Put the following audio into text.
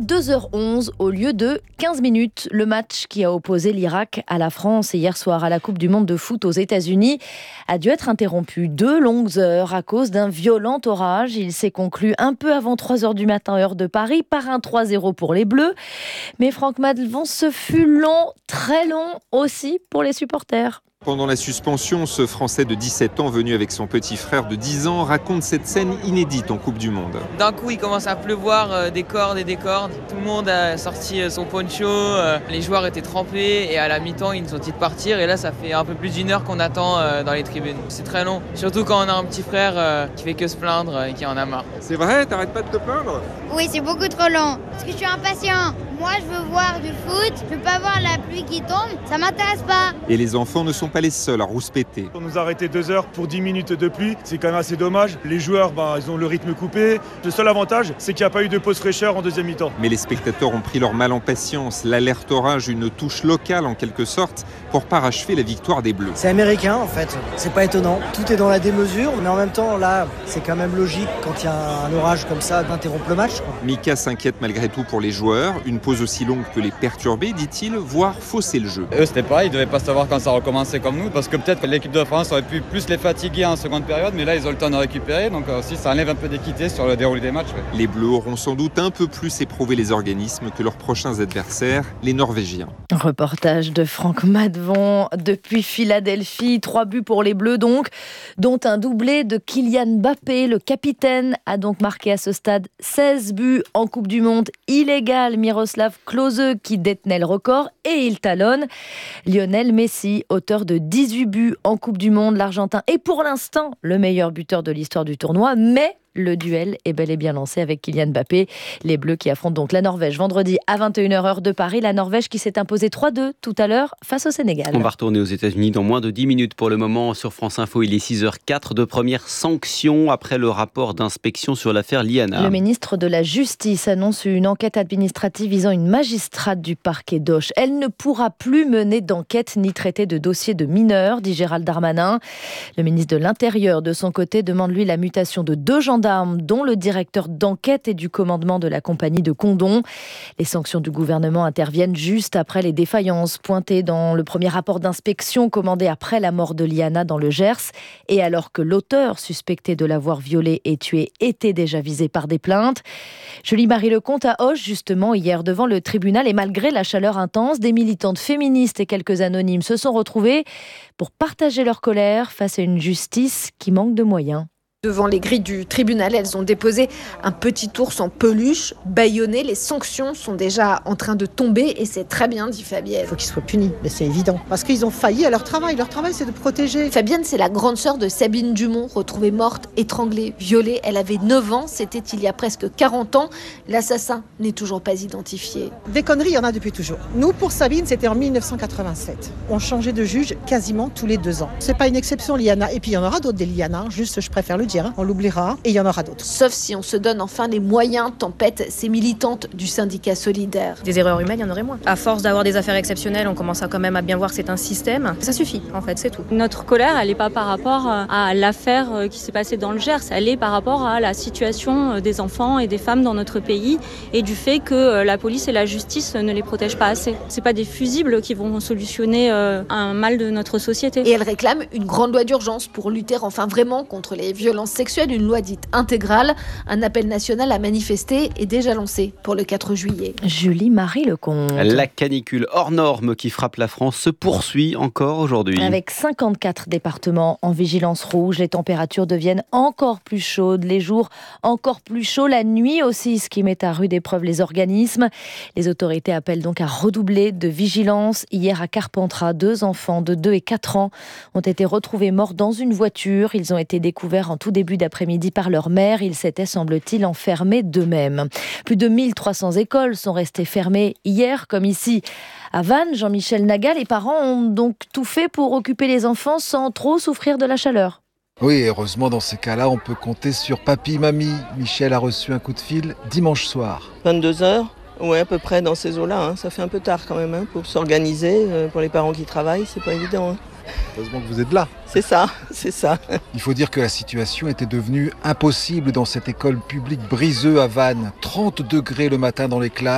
2h11 au lieu de 15 minutes. Le match qui a opposé l'Irak à la France hier soir à la Coupe du Monde de foot aux États-Unis a dû être interrompu 2 longues heures à cause d'un violent orage. Il s'est conclu un peu avant 3h du matin, heure de Paris, par un 3-0 pour les Bleus. Mais Franck Madelvon, ce fut long, très long aussi pour les supporters. Pendant la suspension, ce Français de 17 ans, venu avec son petit frère de 10 ans, raconte cette scène inédite en Coupe du Monde. D'un coup, il commence à pleuvoir des cordes et des cordes. Tout le monde a sorti son poncho, les joueurs étaient trempés et à la mi-temps, ils nous ont dit de partir. Et là, ça fait un peu plus d'1 heure qu'on attend dans les tribunes. C'est très long, surtout quand on a un petit frère qui fait que se plaindre et qui en a marre. C'est vrai, t'arrêtes pas de te plaindre ? Oui, c'est beaucoup trop long, parce que je suis impatient. Moi, je veux voir du foot, je veux pas voir la pluie qui tombe, ça m'intéresse pas. Et les enfants ne sont pas les seuls à rouspéter. On nous a arrêté 2 heures pour 10 minutes de pluie, c'est quand même assez dommage. Les joueurs, ils ont le rythme coupé. Le seul avantage, c'est qu'il n'y a pas eu de pause fraîcheur en deuxième mi-temps. Mais les spectateurs ont pris leur mal en patience. L'alerte orage, une touche locale en quelque sorte, pour parachever la victoire des Bleus. C'est américain en fait, c'est pas étonnant. Tout est dans la démesure, mais en même temps, là, c'est quand même logique quand il y a un orage comme ça d'interrompre le match. Mika s'inquiète malgré tout pour les joueurs. Une pause aussi longue peut les perturber, dit-il, voire fausser le jeu. Eux, c'était pareil, ils devaient pas savoir quand ça recommençait comme nous, parce que peut-être que l'équipe de France aurait pu plus les fatiguer en seconde période, mais là, ils ont le temps de récupérer, donc aussi, ça enlève un peu d'équité sur le déroulé des matchs. Ouais. Les Bleus auront sans doute un peu plus éprouvé les organismes que leurs prochains adversaires, les Norvégiens. Reportage de Franck Madelvon depuis Philadelphie. 3 buts pour les Bleus donc, dont un doublé de Kylian Mbappé. Le capitaine a donc marqué à ce stade 16 buts en Coupe du Monde. Il égale Miroslav Klose qui détenait le record et il talonne Lionel Messi, auteur de 18 buts en Coupe du Monde. L'Argentin est pour l'instant le meilleur buteur de l'histoire du tournoi, mais le duel est bel et bien lancé avec Kylian Mbappé. Les Bleus qui affrontent donc la Norvège vendredi à 21h heure de Paris. La Norvège qui s'est imposée 3-2 tout à l'heure face au Sénégal. On va retourner aux États-Unis dans moins de 10 minutes. Pour le moment, sur France Info, il est 6h04. De premières sanctions après le rapport d'inspection sur l'affaire Liana. Le ministre de la Justice annonce une enquête administrative visant une magistrate du parquet d'Auch. Elle ne pourra plus mener d'enquête ni traiter de dossiers de mineurs, dit Gérald Darmanin. Le ministre de l'Intérieur, de son côté, demande lui la mutation de 2 gendarmes, dont le directeur d'enquête et du commandement de la compagnie de Condon. Les sanctions du gouvernement interviennent juste après les défaillances pointées dans le premier rapport d'inspection commandé après la mort de Liana dans le Gers, et alors que l'auteur suspecté de l'avoir violée et tuée était déjà visé par des plaintes. Julie-Marie Lecomte à Auch, justement, hier devant le tribunal, et malgré la chaleur intense, des militantes féministes et quelques anonymes se sont retrouvés pour partager leur colère face à une justice qui manque de moyens. Devant les grilles du tribunal, elles ont déposé un petit ours en peluche, bâillonné. Les sanctions sont déjà en train de tomber et c'est très bien, dit Fabienne. Il faut qu'ils soient punis, mais c'est évident. Parce qu'ils ont failli à leur travail. Leur travail, c'est de protéger. Fabienne, c'est la grande sœur de Sabine Dumont, retrouvée morte, étranglée, violée. Elle avait 9 ans, c'était il y a presque 40 ans. L'assassin n'est toujours pas identifié. Des conneries, il y en a depuis toujours. Nous, pour Sabine, c'était en 1987. On changeait de juge quasiment tous les 2 ans. C'est pas une exception, Liana. Et puis il y en aura d'autres des Liana. Juste, je préfère le dire. On l'oubliera et il y en aura d'autres. Sauf si on se donne enfin les moyens, tempête ces militantes du syndicat solidaire. Des erreurs humaines, il y en aurait moins. À force d'avoir des affaires exceptionnelles, on commence quand même à bien voir que c'est un système. Ça suffit, en fait, c'est tout. Notre colère, elle n'est pas par rapport à l'affaire qui s'est passée dans le Gers. Elle est par rapport à la situation des enfants et des femmes dans notre pays et du fait que la police et la justice ne les protègent pas assez. C'est pas des fusibles qui vont solutionner un mal de notre société. Et elle réclame une grande loi d'urgence pour lutter enfin vraiment contre les violences sexuelle, une loi dite intégrale. Un appel national à manifester est déjà lancé pour le 4 juillet. Julie-Marie Lecomte. La canicule hors norme qui frappe la France se poursuit encore aujourd'hui. Avec 54 départements en vigilance rouge, les températures deviennent encore plus chaudes, les jours encore plus chauds, la nuit aussi, ce qui met à rude épreuve les organismes. Les autorités appellent donc à redoubler de vigilance. Hier à Carpentras, 2 enfants de 2 et 4 ans ont été retrouvés morts dans une voiture. Ils ont été découverts en tout début d'après-midi par leur mère. Ils s'étaient, semble-t-il, enfermés d'eux-mêmes. Plus de 1300 écoles sont restées fermées hier, comme ici à Vannes. Jean-Michel Naga, les parents ont donc tout fait pour occuper les enfants sans trop souffrir de la chaleur. Oui, heureusement, dans ces cas-là, on peut compter sur papy, mamie. Michel a reçu un coup de fil dimanche soir. 22h, ouais, à peu près dans ces eaux-là. Ça fait un peu tard quand même pour s'organiser. Pour les parents qui travaillent, c'est pas évident. Heureusement que vous êtes là. C'est ça, c'est ça. Il faut dire que la situation était devenue impossible dans cette école publique Briseux à Vannes. 30 degrés le matin dans les classes.